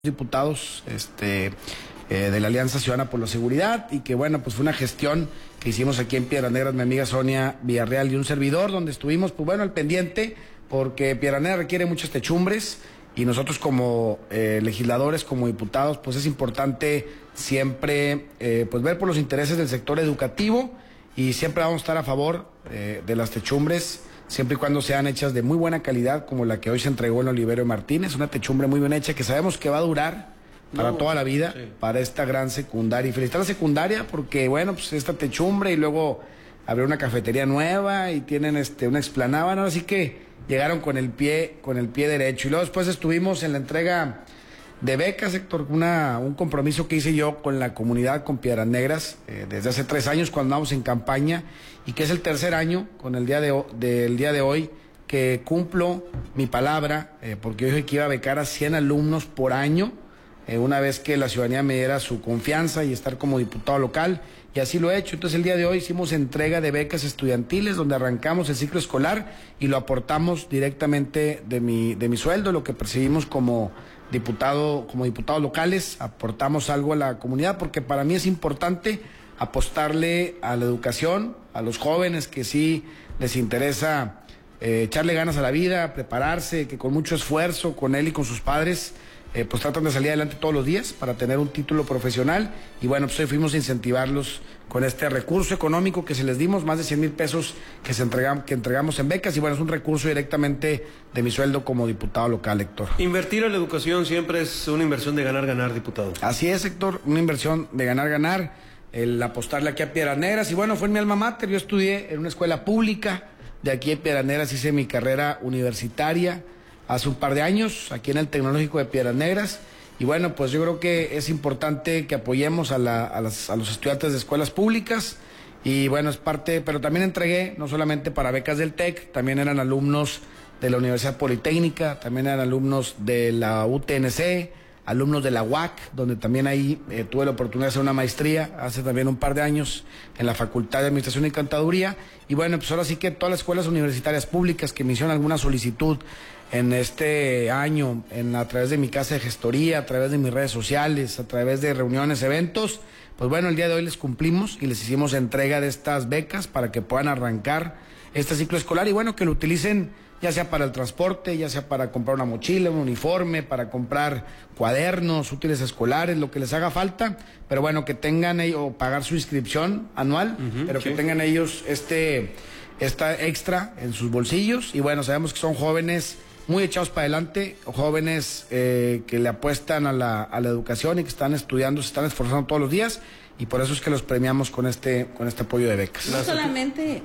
diputados de la Alianza Ciudadana por la Seguridad, y que bueno, pues fue una gestión que hicimos aquí en Piedras Negras, mi amiga Sonia Villarreal y un servidor, donde estuvimos pues bueno al pendiente, porque Piedras Negras requiere muchas techumbres y nosotros como legisladores, como diputados, pues es importante siempre pues ver por los intereses del sector educativo, y siempre vamos a estar a favor de las techumbres, siempre y cuando sean hechas de muy buena calidad, como la que hoy se entregó en Oliverio Martínez, una techumbre muy bien hecha que sabemos que va a durar para toda la vida, sí, para esta gran secundaria. Y felicitar a la secundaria porque, bueno, pues esta techumbre y luego abrió una cafetería nueva y tienen una explanada, bueno, así que llegaron con el pie derecho. Y luego después estuvimos en la entrega de becas, Héctor, un compromiso que hice yo con la comunidad, con Piedras Negras, desde hace 3 años cuando andamos en campaña, y que es el tercer año, con el día de hoy, que cumplo mi palabra, porque yo dije que iba a becar a 100 alumnos por año, una vez que la ciudadanía me diera su confianza y estar como diputado local, y así lo he hecho. Entonces el día de hoy hicimos entrega de becas estudiantiles, donde arrancamos el ciclo escolar y lo aportamos directamente de mi sueldo, lo que percibimos como diputados locales, aportamos algo a la comunidad, porque para mí es importante apostarle a la educación, a los jóvenes que sí les interesa echarle ganas a la vida, prepararse, que con mucho esfuerzo, con él y con sus padres, pues tratan de salir adelante todos los días para tener un título profesional. Y bueno, pues hoy fuimos a incentivarlos con este recurso económico que se les dimos, más de 100,000 pesos que entregamos en becas, y bueno, es un recurso directamente de mi sueldo como diputado local, Héctor. Invertir en la educación siempre es una inversión de ganar, diputado. Así es, Héctor, una inversión de ganar, el apostarle aquí a Piedras Negras, y bueno, fue en mi alma mater. Yo estudié en una escuela pública de aquí en Piedras Negras, hice mi carrera universitaria hace un par de años, aquí en el Tecnológico de Piedras Negras. Y bueno, pues yo creo que es importante que apoyemos a los estudiantes de escuelas públicas. Y bueno, es parte, pero también entregué, no solamente para becas del TEC, también eran alumnos de la Universidad Politécnica, también eran alumnos de la UTNC, alumnos de la UAC, donde también ahí tuve la oportunidad de hacer una maestría hace también un par de años en la Facultad de Administración y Contaduría. Y bueno, pues ahora sí que todas las escuelas universitarias públicas que me hicieron alguna solicitud en este año, a través de mi casa de gestoría, a través de mis redes sociales, a través de reuniones, eventos, pues bueno, el día de hoy les cumplimos y les hicimos entrega de estas becas para que puedan arrancar este ciclo escolar, y bueno, que lo utilicen ya sea para el transporte, ya sea para comprar una mochila, un uniforme, para comprar cuadernos, útiles escolares, lo que les haga falta, pero bueno, que tengan ellos, o pagar su inscripción anual, pero que tengan ellos esta extra en sus bolsillos. Y bueno, sabemos que son jóvenes muy echados para adelante, jóvenes que le apuestan a la educación y que están estudiando, se están esforzando todos los días, y por eso es que los premiamos con este apoyo de becas. No solamente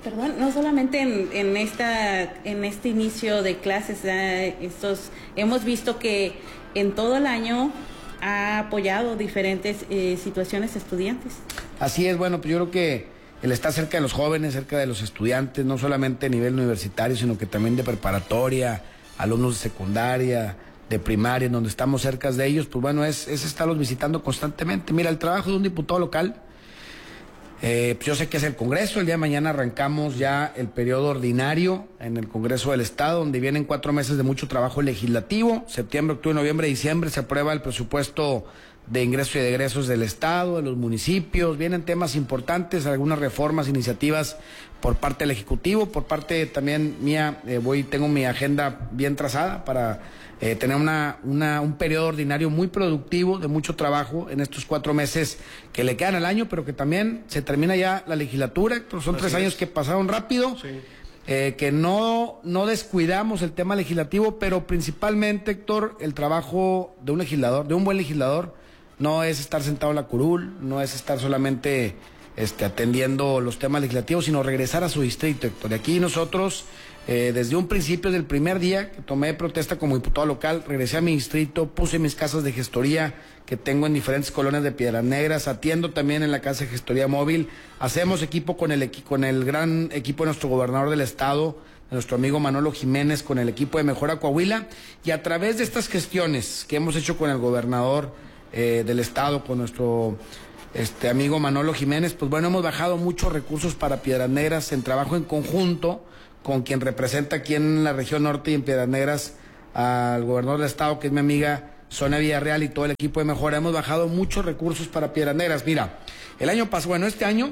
en este inicio de clases, hemos visto que en todo el año ha apoyado diferentes situaciones estudiantes. Así es, bueno, pues yo creo que el estar cerca de los jóvenes, cerca de los estudiantes, no solamente a nivel universitario, sino que también de preparatoria, alumnos de secundaria, de primaria, en donde estamos cerca de ellos, pues bueno, es estarlos visitando constantemente. Mira, el trabajo de un diputado local, yo sé que es el Congreso. El día de mañana arrancamos ya el periodo ordinario en el Congreso del Estado, donde vienen 4 meses de mucho trabajo legislativo. Septiembre, octubre, noviembre, diciembre se aprueba el presupuesto de ingresos y de egresos del Estado, de los municipios. Vienen temas importantes, algunas reformas, iniciativas por parte del Ejecutivo, por parte también mía. Tengo mi agenda bien trazada para tener un periodo ordinario muy productivo, de mucho trabajo en estos 4 meses que le quedan al año, pero que también se termina ya la legislatura. Son 3 años que pasaron rápido. Sí. Que no descuidamos el tema legislativo, pero principalmente, Héctor, el trabajo de un legislador, de un buen legislador, no es estar sentado en la curul, no es estar solamente atendiendo los temas legislativos, sino regresar a su distrito, Héctor. Y aquí nosotros, desde un principio, desde el primer día que tomé protesta como diputado local, regresé a mi distrito, puse mis casas de gestoría que tengo en diferentes colonias de Piedras Negras, atiendo también en la casa de gestoría móvil, hacemos equipo con el gran equipo de nuestro gobernador del estado, de nuestro amigo Manolo Jiménez, con el equipo de Mejora Coahuila, y a través de estas gestiones que hemos hecho con el gobernador del estado, con nuestro amigo Manolo Jiménez, pues bueno, hemos bajado muchos recursos para Piedras Negras en trabajo en conjunto con quien representa aquí en la región norte y en Piedras Negras al gobernador del estado, que es mi amiga Sonia Villarreal y todo el equipo de Mejora, hemos bajado muchos recursos para Piedras Negras. Mira, el año pasado, bueno, este año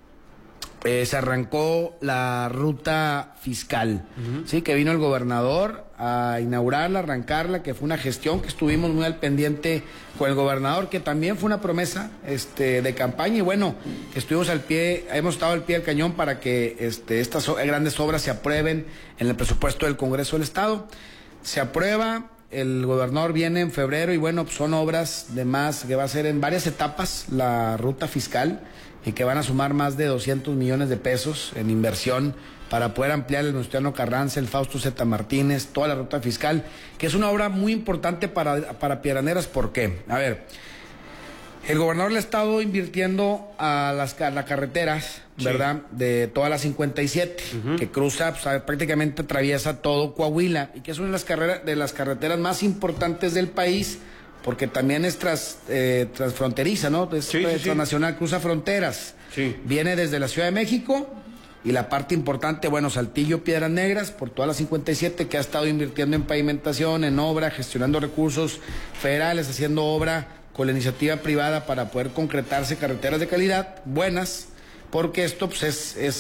se arrancó la ruta fiscal, sí, que vino el gobernador a inaugurarla, arrancarla, que fue una gestión que estuvimos muy al pendiente con el gobernador, que también fue una promesa de campaña, y bueno, estuvimos hemos estado al pie del cañón para que estas grandes obras se aprueben en el presupuesto del Congreso del Estado. Se aprueba, el gobernador viene en febrero y bueno, pues son obras de más, que va a ser en varias etapas la ruta fiscal, y que van a sumar más de 200 millones de pesos en inversión para poder ampliar el Venustiano Carranza, el Fausto Z. Martínez, toda la ruta fiscal, que es una obra muy importante para Piedras Negras. ¿Por qué? A ver, el gobernador le ha estado invirtiendo a las carreteras, sí, ¿verdad?, de toda la 57, que cruza, pues, prácticamente atraviesa todo Coahuila, y que es una de las carreteras más importantes del país, porque también es transfronteriza, ¿no? Es transnacional, cruza fronteras. Sí. Viene desde la Ciudad de México, y la parte importante, bueno, Saltillo, Piedras Negras, por toda la 57, que ha estado invirtiendo en pavimentación, en obra, gestionando recursos federales, haciendo obra con la iniciativa privada para poder concretarse carreteras de calidad, buenas, porque esto pues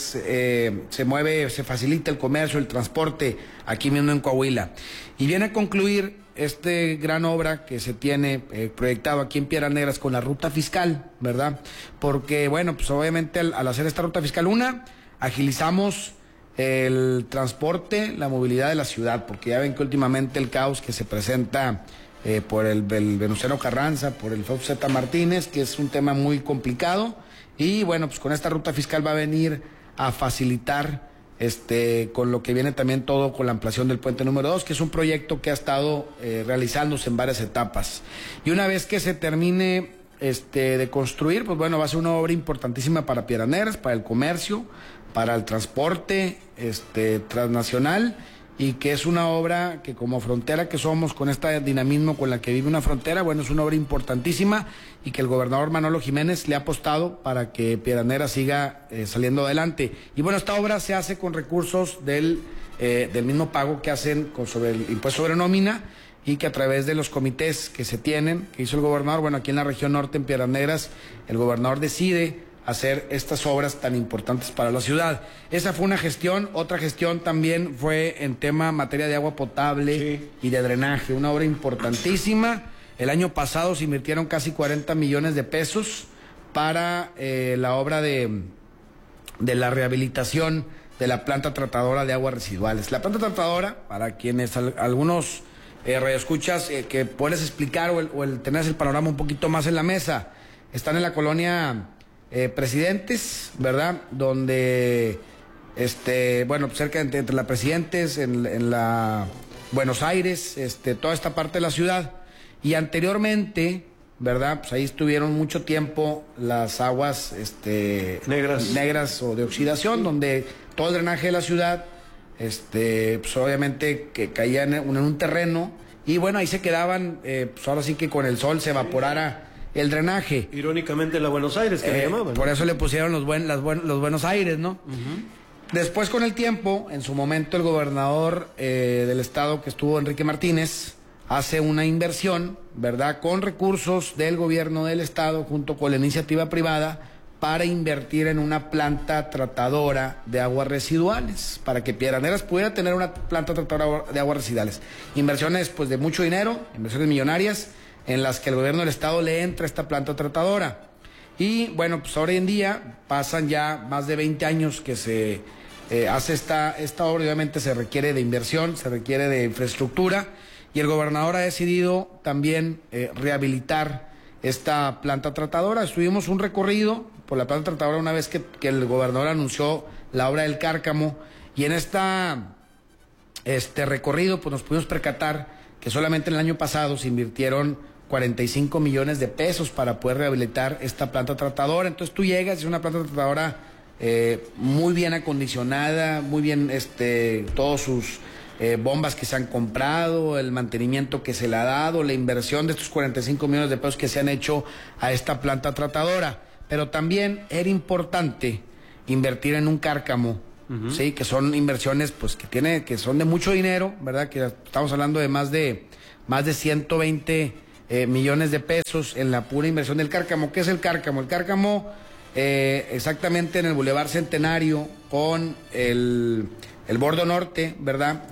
se mueve, se facilita el comercio, el transporte aquí mismo en Coahuila. Y viene a concluir gran obra que se tiene proyectado aquí en Piedras Negras con la ruta fiscal, ¿verdad? Porque, bueno, pues obviamente al hacer esta ruta fiscal, agilizamos el transporte, la movilidad de la ciudad, porque ya ven que últimamente el caos que se presenta por el Venustiano Carranza, por el Fausto Z. Martínez, que es un tema muy complicado, y bueno, pues con esta ruta fiscal va a venir a facilitar con lo que viene también todo con la ampliación del puente número 2, que es un proyecto que ha estado realizándose en varias etapas. Y una vez que se termine de construir, pues bueno, va a ser una obra importantísima para Piedras Negras, para el comercio, para el transporte transnacional, y que es una obra que, como frontera que somos, con este dinamismo con la que vive una frontera, bueno, es una obra importantísima, y que el gobernador Manolo Jiménez le ha apostado para que Piedras Negras siga saliendo adelante. Y bueno, esta obra se hace con recursos del mismo pago que hacen sobre el impuesto sobre nómina, y que a través de los comités que se tienen, que hizo el gobernador, bueno, aquí en la región norte, en Piedras Negras, el gobernador decide hacer estas obras tan importantes para la ciudad. Esa fue una gestión. Otra gestión también fue en materia de agua potable, sí, y de drenaje, una obra importantísima. El año pasado se invirtieron casi 40 millones de pesos para la obra de la rehabilitación de la planta tratadora de aguas residuales. La planta tratadora, para quienes algunos radioescuchas que puedes explicar o el tener el panorama un poquito más en la mesa, están en la colonia Presidentes, ¿verdad? Donde, bueno, cerca entre la Presidentes, en la Buenos Aires, toda esta parte de la ciudad. Y anteriormente, ¿verdad? Pues ahí estuvieron mucho tiempo las aguas negras o de oxidación, donde todo el drenaje de la ciudad, pues obviamente que caía en un terreno, y bueno, ahí se quedaban, pues ahora sí que con el sol se evaporara el drenaje. Irónicamente la Buenos Aires, que le llamaban, ¿no? Por eso le pusieron los Buenos Aires, ¿no? Después, con el tiempo, en su momento el gobernador del estado, que estuvo Enrique Martínez, hace una inversión, ¿verdad?, con recursos del gobierno del estado, junto con la iniciativa privada, para invertir en una planta tratadora de aguas residuales, para que Piedras Negras pudiera tener una planta tratadora de aguas residuales. Inversiones, pues, de mucho dinero, inversiones millonarias, en las que el gobierno del estado le entra a esta planta tratadora. Y bueno, pues hoy en día pasan ya más de 20 años que se hace esta obra. Obviamente se requiere de inversión, se requiere de infraestructura, y el gobernador ha decidido también rehabilitar esta planta tratadora. Estuvimos un recorrido por la planta tratadora una vez que el gobernador anunció la obra del Cárcamo, y en este recorrido pues nos pudimos percatar que solamente en el año pasado se invirtieron 45 millones de pesos para poder rehabilitar esta planta tratadora. Entonces tú llegas, es una planta tratadora muy bien acondicionada, muy bien, todos sus bombas que se han comprado, el mantenimiento que se le ha dado, la inversión de estos 45 millones de pesos que se han hecho a esta planta tratadora. Pero también era importante invertir en un Cárcamo, sí, que son inversiones pues que son de mucho dinero, ¿verdad? Que estamos hablando de más de 120 millones de pesos en la pura inversión del Cárcamo. ¿Qué es el Cárcamo? El Cárcamo, exactamente en el Boulevard Centenario, con el bordo norte, ¿verdad?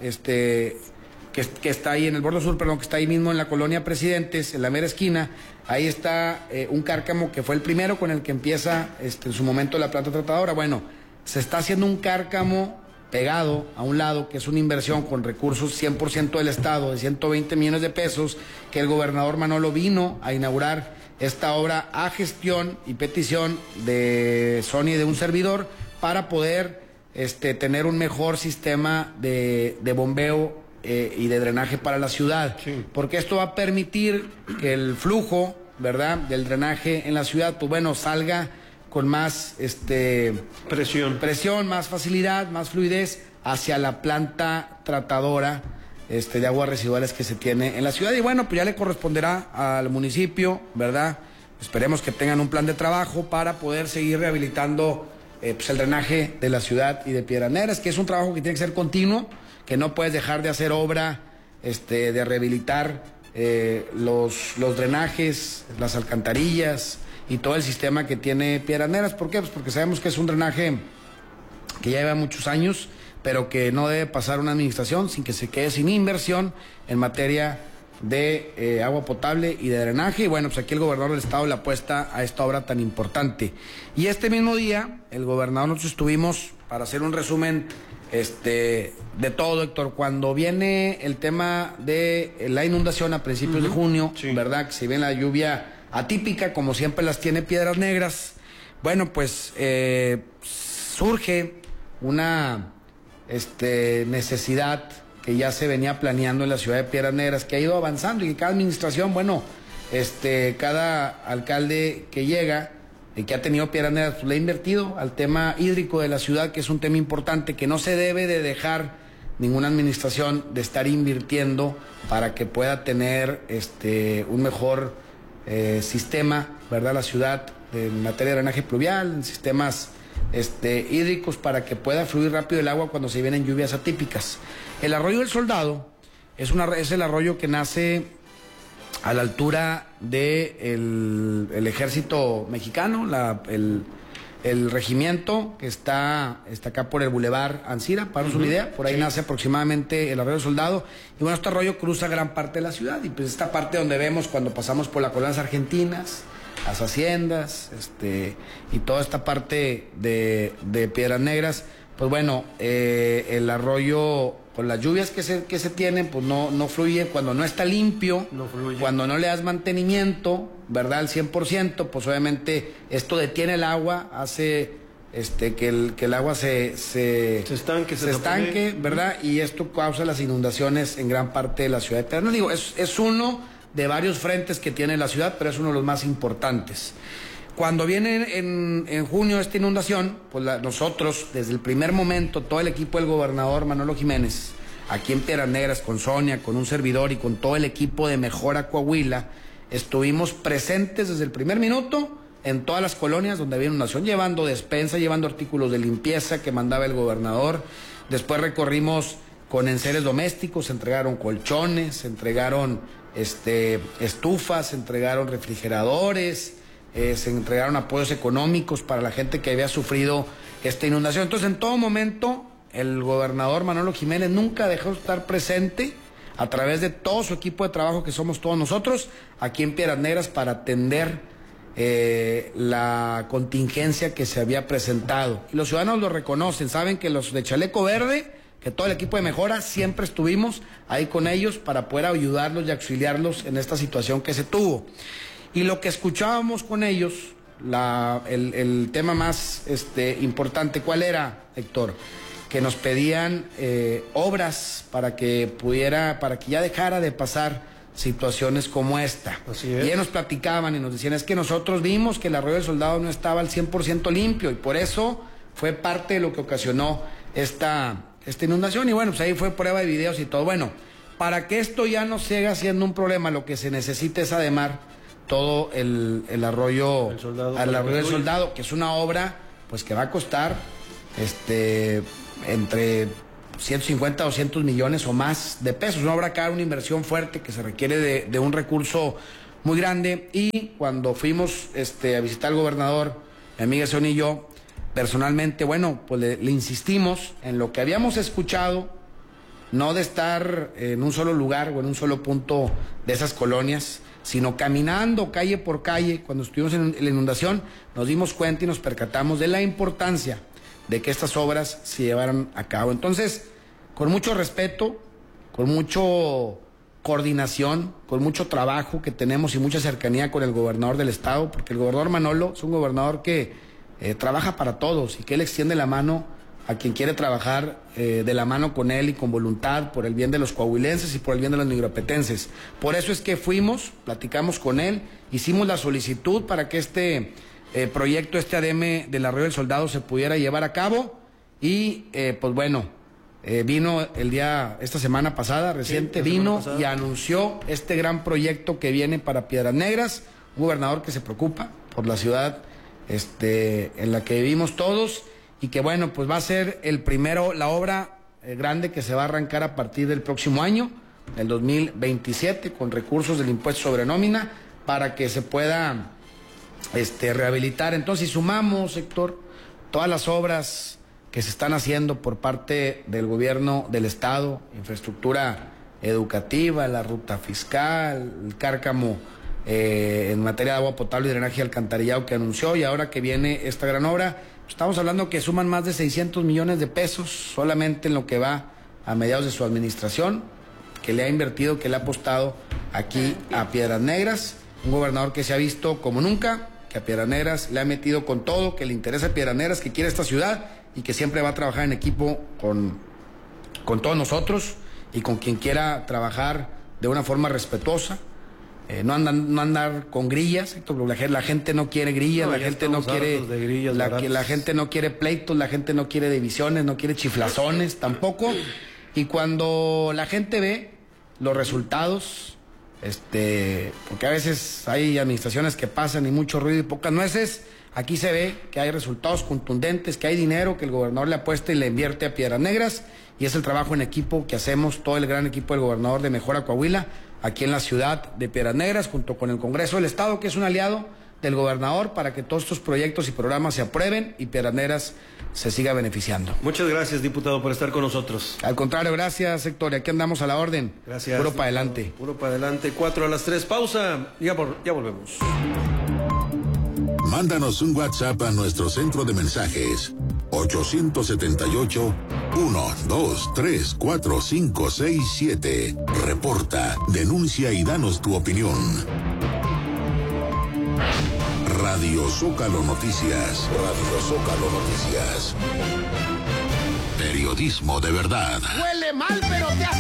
Que está ahí en el bordo sur, perdón, que está ahí mismo en la colonia Presidentes, en la mera esquina. Ahí está un Cárcamo que fue el primero con el que empieza en su momento la planta tratadora. Bueno, se está haciendo un Cárcamo pegado a un lado, que es una inversión con recursos 100% del Estado, de 120 millones de pesos, que el gobernador Manolo vino a inaugurar esta obra a gestión y petición de Sony y de un servidor para poder tener un mejor sistema de bombeo y de drenaje para la ciudad. Sí. Porque esto va a permitir que el flujo, ¿verdad?, del drenaje en la ciudad, pues bueno, salga con más presión, más facilidad, más fluidez hacia la planta tratadora de aguas residuales que se tiene en la ciudad. Y bueno, pues ya le corresponderá al municipio, ¿verdad? Esperemos que tengan un plan de trabajo para poder seguir rehabilitando pues el drenaje de la ciudad y de Piedras Negras, que es un trabajo que tiene que ser continuo, que no puedes dejar de hacer obra, de rehabilitar los drenajes, las alcantarillas y todo el sistema que tiene Piedras Negras. ¿Por qué? Pues porque sabemos que es un drenaje que ya lleva muchos años, pero que no debe pasar una administración sin que se quede sin inversión en materia de agua potable y de drenaje. Y bueno, pues aquí el gobernador del estado le apuesta a esta obra tan importante. Y este mismo día, el gobernador, nosotros estuvimos, para hacer un resumen de todo, Héctor, cuando viene el tema de la inundación a principios de junio, sí, ¿verdad? Que se viene la lluvia atípica, como siempre las tiene Piedras Negras. Bueno, pues surge una necesidad que ya se venía planeando en la ciudad de Piedras Negras, que ha ido avanzando y que cada administración, bueno, cada alcalde que llega y que ha tenido Piedras Negras, pues le ha invertido al tema hídrico de la ciudad, que es un tema importante, que no se debe de dejar ninguna administración de estar invirtiendo para que pueda tener un mejor sistema, ¿verdad?, la ciudad en materia de drenaje pluvial, en sistemas hídricos, para que pueda fluir rápido el agua cuando se vienen lluvias atípicas. El arroyo del Soldado es el arroyo que nace a la altura del ejército mexicano, el regimiento que está acá por el Boulevard Ancira, para darnos una idea, por ahí nace aproximadamente el arroyo del Soldado. Y bueno, este arroyo cruza gran parte de la ciudad, y pues esta parte donde vemos cuando pasamos por las colonias argentinas, las haciendas, y toda esta parte de Piedras Negras, pues bueno, el arroyo, con las lluvias que se tienen, pues no fluye. Cuando no está limpio, no fluye. Cuando no le das mantenimiento, ¿verdad?, al 100%, pues obviamente esto detiene el agua, hace que el agua se estanque, ¿verdad? Y esto causa las inundaciones en gran parte de la ciudad de Piedras Negras. Digo, es uno de varios frentes que tiene la ciudad, pero es uno de los más importantes. Cuando viene en junio esta inundación, pues nosotros, desde el primer momento, todo el equipo del gobernador Manolo Jiménez, aquí en Piedras Negras, con Sonia, con un servidor y con todo el equipo de Mejora Coahuila, estuvimos presentes desde el primer minuto en todas las colonias donde había inundación, llevando despensa, llevando artículos de limpieza que mandaba el gobernador. Después recorrimos con enseres domésticos, se entregaron colchones, se entregaron estufas, se entregaron refrigeradores, se entregaron apoyos económicos para la gente que había sufrido esta inundación. Entonces, en todo momento, el gobernador Manolo Jiménez nunca dejó de estar presente a través de todo su equipo de trabajo, que somos todos nosotros, aquí en Piedras Negras, para atender la contingencia que se había presentado. Y los ciudadanos lo reconocen, saben que los de Chaleco Verde, que todo el equipo de Mejora, siempre estuvimos ahí con ellos para poder ayudarlos y auxiliarlos en esta situación que se tuvo. Y lo que escuchábamos con ellos, el tema más importante, ¿cuál era, Héctor? Que nos pedían obras para que ya dejara de pasar situaciones como esta. Así es. Y ellos nos platicaban y nos decían, es que nosotros vimos que el arroyo del Soldado no estaba al 100% limpio, y por eso fue parte de lo que ocasionó esta inundación. Y bueno, pues ahí fue prueba de videos y todo. Bueno, para que esto ya no siga siendo un problema, lo que se necesita es ademar todo el arroyo del Soldado, que es una obra pues que va a costar entre 150 a 200 millones o más de pesos. Una obra cara, una inversión fuerte que se requiere de un recurso muy grande. Y cuando fuimos a visitar al gobernador, mi amiga Sonia y yo, personalmente, bueno, pues le insistimos en lo que habíamos escuchado, no de estar en un solo lugar o en un solo punto de esas colonias, sino caminando calle por calle. Cuando estuvimos en la inundación, nos dimos cuenta y nos percatamos de la importancia de que estas obras se llevaran a cabo. Entonces, con mucho respeto, con mucho coordinación, con mucho trabajo que tenemos y mucha cercanía con el gobernador del estado, porque el gobernador Manolo es un gobernador que trabaja para todos y que él extiende la mano a quien quiere trabajar de la mano con él y con voluntad por el bien de los coahuilenses y por el bien de los negropetenses. Por eso es que fuimos, platicamos con él, hicimos la solicitud para que este proyecto, este ADM del Arroyo del Soldado se pudiera llevar a cabo y pues bueno, vino esta semana pasada, reciente, vino y anunció este gran proyecto que viene para Piedras Negras, un gobernador que se preocupa por la ciudad en la que vivimos todos y que bueno, pues va a ser la obra grande que se va a arrancar a partir del próximo año, el 2027, con recursos del impuesto sobre nómina, para que se pueda rehabilitar. Entonces, si sumamos, Héctor, todas las obras que se están haciendo por parte del gobierno del estado, infraestructura educativa, la ruta fiscal, el cárcamo en materia de agua potable y drenaje y alcantarillado que anunció, y ahora que viene esta gran obra, estamos hablando que suman más de 600 millones de pesos solamente en lo que va a mediados de su administración, que le ha invertido, que le ha apostado aquí a Piedras Negras, un gobernador que se ha visto como nunca, que a Piedras Negras le ha metido con todo, que le interesa a Piedras Negras, que quiere esta ciudad y que siempre va a trabajar en equipo con todos nosotros y con quien quiera trabajar de una forma respetuosa. No andar con grillas, la gente no quiere grillas, la gente no quiere grillas, la gente no quiere pleitos, la gente no quiere divisiones, no quiere chiflazones tampoco. Y cuando la gente ve los resultados, porque a veces hay administraciones que pasan y mucho ruido y pocas nueces, aquí se ve que hay resultados contundentes, que hay dinero, que el gobernador le apuesta y le invierte a Piedras Negras, y es el trabajo en equipo que hacemos todo el gran equipo del gobernador de Mejora Coahuila, aquí en la ciudad de Piedras Negras, junto con el Congreso del Estado, que es un aliado del gobernador, para que todos estos proyectos y programas se aprueben y Piedras Negras se siga beneficiando. Muchas gracias, diputado, por estar con nosotros. Al contrario, gracias, Héctor, y aquí andamos a la orden. Gracias. Puro para adelante. Puro para adelante, 4:03, pausa, ya volvemos. Mándanos un WhatsApp a nuestro centro de mensajes 878-123-4567. Reporta, denuncia y danos tu opinión. Radio Zócalo Noticias. Radio Zócalo Noticias. Periodismo de verdad. Huele mal, pero te hace